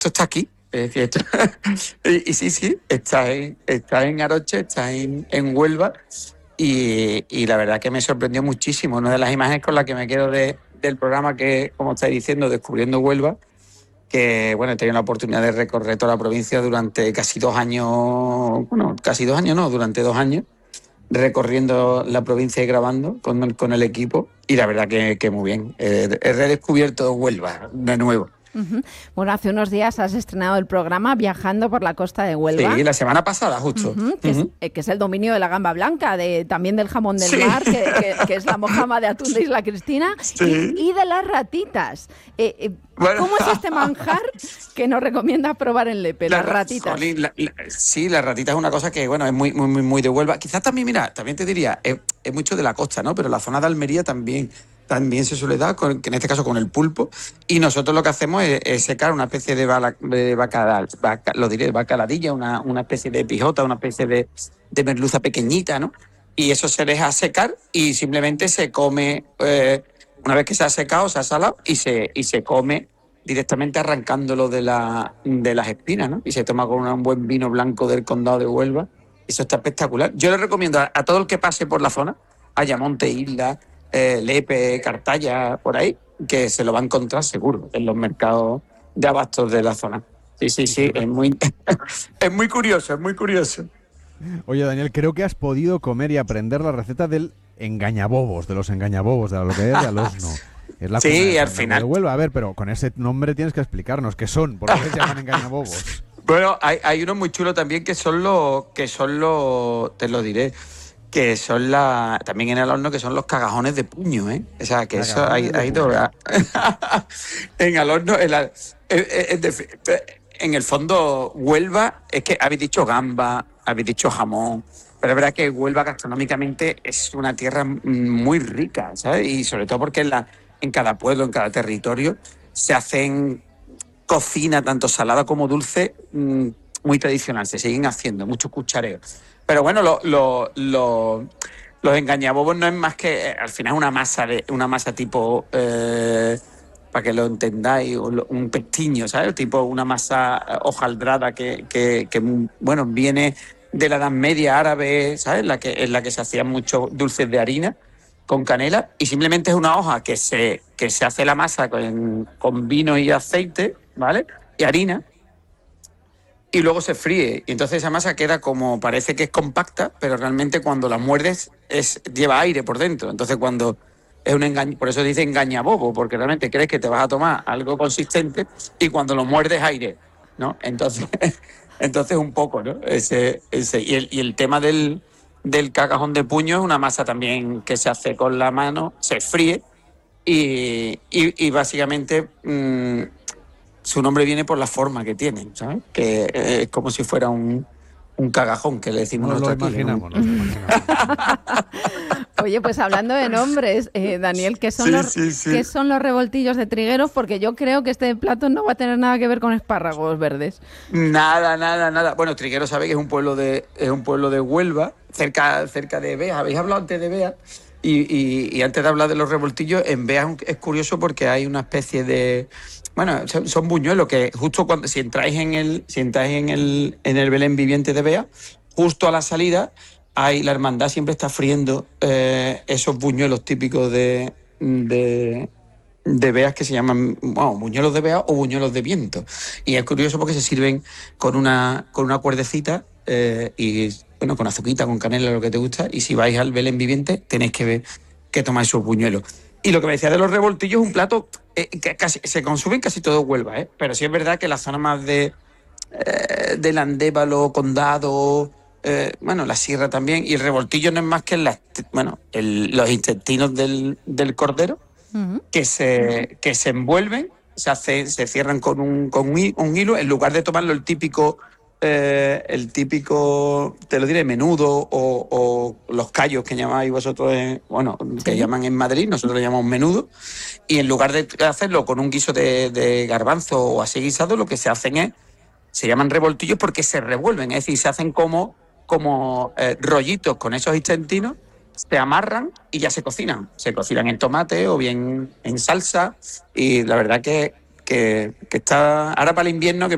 esto está aquí. Es decir, y sí, está en Aroche, está en Huelva. Y la verdad que me sorprendió muchísimo. Una de las imágenes con las que me quedo del programa, que, como estáis diciendo, Descubriendo Huelva, que bueno, he tenido la oportunidad de recorrer toda la provincia durante casi 2 años, bueno, casi 2 años no, durante 2 años, recorriendo la provincia y grabando con el equipo. Y la verdad que muy bien. He redescubierto Huelva de nuevo. Uh-huh. Bueno, hace unos días has estrenado el programa Viajando por la costa de Huelva. Sí, la semana pasada, justo. Que es el dominio de la gamba blanca, también del jamón del mar, que es la mojama de atún de Isla Cristina, y de las ratitas. Bueno. ¿Cómo es este manjar que nos recomienda probar en Lepe, las ratitas? Jolín, sí, las ratitas es una cosa que, bueno, es muy de Huelva. Quizás también, mira, también te diría, es mucho de la costa, ¿no? Pero la zona de Almería también se suele dar, que en este caso con el pulpo, y nosotros lo que hacemos es secar una especie de bacaladilla, una especie de pijota, una especie de merluza pequeñita, ¿no? Y eso se deja secar y simplemente se come, una vez que se ha secado, se ha salado y se come directamente arrancándolo de las espinas, ¿no? Y se toma con un buen vino blanco del condado de Huelva. Eso está espectacular. Yo le recomiendo a todo el que pase por la zona, Ayamonte, Isla, Lepe, Cartaya, por ahí, que se lo va a encontrar seguro en los mercados de abastos de la zona. Sí, es muy es muy curioso, es muy curioso. Oye, Daniel, creo que has podido comer y aprender la receta del engañabobos, de los engañabobos, de la localidad de Alosno. Es la sí, al final. De Huelva. A ver, pero con ese nombre tienes que explicarnos qué son, por qué se llaman engañabobos. Bueno, hay uno muy chulo también que son los, te lo diré, que son también en el horno, que son los cagajones de puño, ¿eh? O sea, que eso hay todo. En el horno, en el fondo, Huelva, es que habéis dicho gamba, habéis dicho jamón, pero es verdad que Huelva gastronómicamente es una tierra muy rica, ¿sabes? Y sobre todo porque en cada pueblo, en cada territorio, se hacen cocina, tanto salada como dulce, muy tradicional, se siguen haciendo, muchos cuchareos. Pero bueno, los engañabobos no es más que, al final, una masa tipo, para que lo entendáis, un pestiño, ¿sabes? Tipo una masa hojaldrada que bueno, viene de la Edad Media árabe, ¿sabes? En la que se hacían muchos dulces de harina con canela, y simplemente es una hoja que se hace la masa con vino y aceite, ¿vale? Y harina, y luego se fríe, y entonces esa masa queda como, parece que es compacta, pero realmente cuando la muerdes lleva aire por dentro. Entonces cuando es un engaño, por eso dice engañabobo, porque realmente crees que te vas a tomar algo consistente y cuando lo muerdes aire, ¿no? Entonces un poco, ¿no? Y el tema del cagajón de puño es una masa también que se hace con la mano, se fríe y básicamente su nombre viene por la forma que tiene, ¿sabes? Que es como si fuera un cagajón, que le decimos nosotros aquí. Nos lo imaginamos. Oye, pues hablando de nombres, Daniel, ¿qué son los revoltillos de Trigueros? Porque yo creo que este plato no va a tener nada que ver con espárragos verdes. Nada. Bueno, Trigueros, sabéis que es un pueblo de Huelva, cerca de Bea. Habéis hablado antes de Bea. Y antes de hablar de los revoltillos, en Bea es curioso porque hay una especie de... Bueno, son buñuelos que justo cuando si entráis en el Belén viviente de Bea, justo a la salida, la hermandad siempre está friendo esos buñuelos típicos de Bea, que se llaman, bueno, buñuelos de Bea o buñuelos de viento. Y es curioso porque se sirven con una cuerdecita y bueno, con azuquita, con canela, lo que te gusta, y si vais al Belén viviente tenéis que tomar esos buñuelos. Y lo que me decía de los revoltillos es un plato que se consume en casi todo Huelva, pero sí es verdad que la zona más del Andévalo, Condado, la sierra también, y el revoltillo no es más que los intestinos del cordero, uh-huh, que se envuelven, se cierran con un hilo, en lugar de tomarlo el típico, te lo diré, menudo o los callos que llamáis vosotros, que llaman en Madrid, nosotros le llamamos menudo, y en lugar de hacerlo con un guiso de garbanzo o así guisado, lo que se hacen se llaman revoltillos porque se revuelven, es decir, se hacen como rollitos con esos intestinos, se amarran y ya se cocinan en tomate o bien en salsa, y la verdad que está ahora para el invierno, que